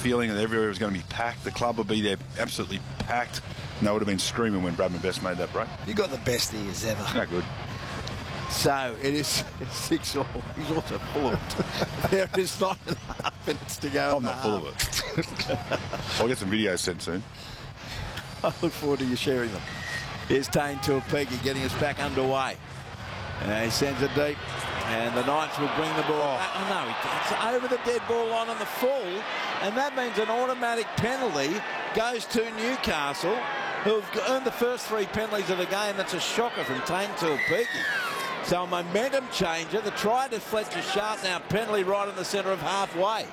feeling that everywhere was going to be packed. The club would be there absolutely packed. And they would have been screaming when Bradman Best made that break. You got the best ears ever. No good. So it is 6-all. He's also full of it. There is 9.5 minutes to go. I'm not full of it. I'll get some videos sent soon. I look forward to you sharing them. Here's Tane Tuapiki getting us back underway. He sends it deep. And the Knights will bring the ball. Oh, no, it's over the dead ball line on the full. And that means an automatic penalty goes to Newcastle, who've earned the first 3 penalties of the game. That's a shocker from Tane Tuapiki. So a momentum changer. The try to Fletcher Sharp now. Penalty right in the centre of halfway.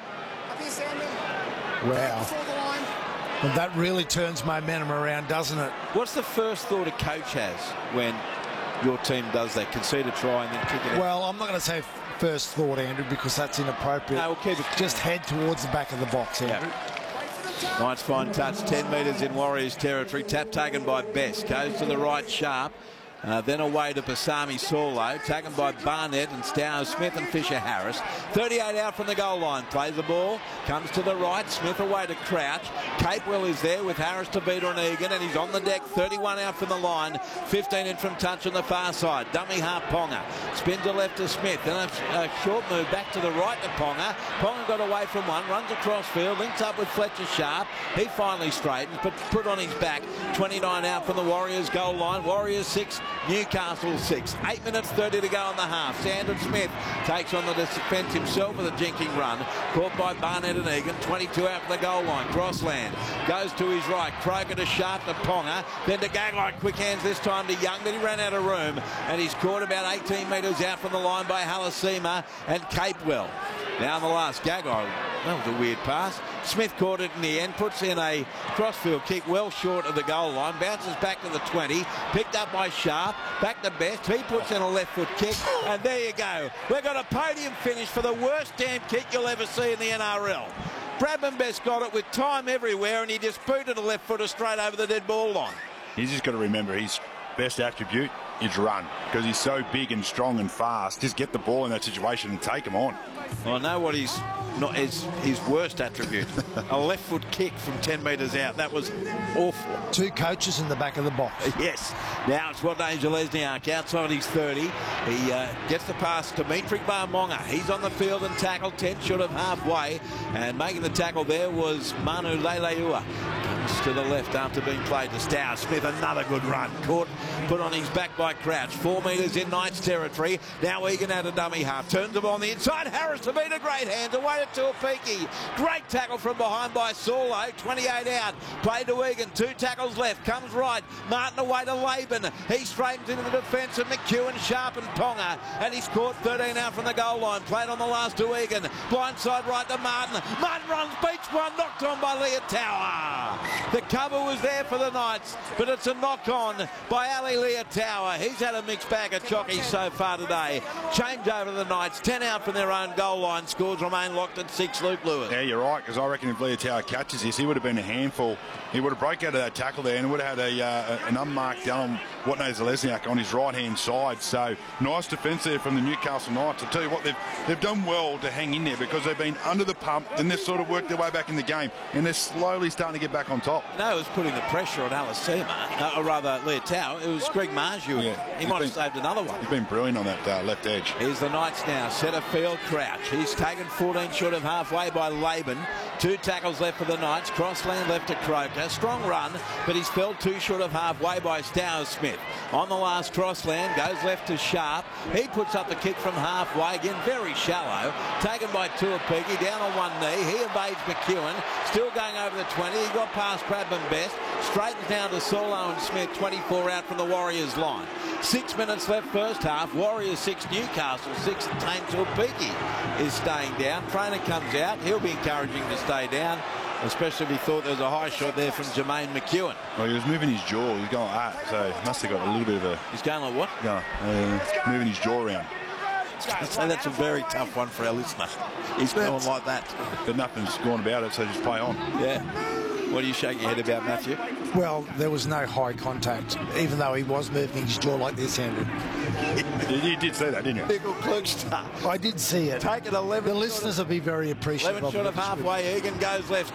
Wow. Well, that really turns momentum around, doesn't it? What's the first thought a coach has when your team does that? Concede a try and then kick it out? Well, I'm not going to say first thought, Andrew, because that's inappropriate. No, we'll keep it. Just head towards the back of the box, Andrew. Yeah. Nice fine touch, 10 metres in Warriors territory. Tap taken by Best. Goes to the right, Sharp. Then away to Pasami Saulo, taken by Barnett and Stow Smith and Fisher Harris. 38 out from the goal line, plays the ball, comes to the right, Smith away to Crouch. Capewell is there with Harris to beat on Egan, and he's on the deck, 31 out from the line, 15 in from touch on the far side. Dummy half Ponga, spins to left to Smith, then a short move back to the right to Ponga. Ponga got away from one, runs across field, links up with Fletcher Sharp. He finally straightens, but put on his back. 29 out from the Warriors goal line. Warriors 6, Newcastle 6. 8 minutes 30 to go in the half. Sandon Smith takes on the defence himself with a jinking run. Caught by Barnett and Egan. 22 out from the goal line. Crossland goes to his right. Kroger to Sharp to Ponga. Then to Gagai. Quick hands this time to Young. Then he ran out of room. And he's caught about 18 metres out from the line by Halasima and Capewell. Now in the last, Gagai. That was a weird pass. Smith caught it in the end, puts in a crossfield kick well short of the goal line, bounces back to the 20, picked up by Sharp, back to Best, he puts in a left foot kick, and there you go. We've got a podium finish for the worst damn kick you'll ever see in the NRL. Bradman Best got it with time everywhere, and he just booted a left footer straight over the dead ball line. He's just got to remember his best attribute is run, because he's so big and strong and fast. Just get the ball in that situation and take him on. I know what his worst attribute. A left foot kick from 10 metres out. That was awful. 2 coaches in the back of the box. Yes. Now it's Rodney Lesniak outside his 30. He gets the pass to Dimitri Barmonga. He's on the field and tackled 10 short of halfway. And making the tackle there was Manu Leleua. Comes to the left after being played to Stow Smith. Another good run. Caught, put on his back by Crouch. 4 metres in Knights territory. Now Egan out a dummy half. Turns him on the inside. Harris to beat a great hand. Away to Tuapiki. Great tackle from behind by Saulo. 28 out. Played to Egan. 2 tackles left. Comes right. Martin away to Laban. He straightens into the defence of McEwen, Sharp and Ponga. And he's caught 13 out from the goal line. Played on the last to Egan. Blindside right to Martin. Martin runs, beats one. Knocked on by Leotawa. The cover was there for the Knights, but it's a knock on by Ali Leotawa. He's had a mixed bag of chockies so far today. Change over the Knights. 10 out from their own goal line. Scores remain locked at 6. Luke Lewis. Yeah, you're right, because I reckon if Leotawa catches this, he would have been a handful. He would have broke out of that tackle there and would have had an unmarked Watney Zelezniak on his right-hand side. So nice defence there from the Newcastle Knights. I'll tell you what, they've done well to hang in there because they've been under the pump, then they've sort of worked their way back in the game, and they're slowly starting to get back on top. No, it was putting the pressure on Halasima, or rather Leotawa. It was Greg Marju. Yeah, he might have saved another one. He's been brilliant on that left edge. Here's the Knights now. Centre field, Crouch. He's taken 14 short of halfway by Laban. 2 tackles left for the Knights. Crossland left to Croker. Strong run, but he's fell 2 short of halfway by Stow Smith. On the last Crossland, goes left to Sharp. He puts up the kick from halfway, again very shallow. Taken by Tuapiki, down on one knee. He evades McEwen. Still going over the 20. He got past Bradman Best. Straightens down to Saulo and Smith. 24 out from the Warriors line. 6 minutes left first half. Warriors 6, Newcastle 6. Tane Tuapiki is staying down. Trainer comes out. He'll be encouraging to stay down, especially if he thought there was a high shot there from Jermaine McEwen. Well, he was moving his jaw. He was going like that, so he must have got a little bit of a... He's going like what? Yeah, moving his jaw around. So that's a very tough one for our listener. He's going like that. But nothing's gone about it, so just play on. Yeah. What do you shake your head about, Matthew? Well, there was no high contact, even though he was moving his jaw like this, Andrew. You did see that, didn't you? Nickel Klugstad. I did see it. Take it 11. The listeners will be very appreciative. 11 short of halfway. Egan goes left.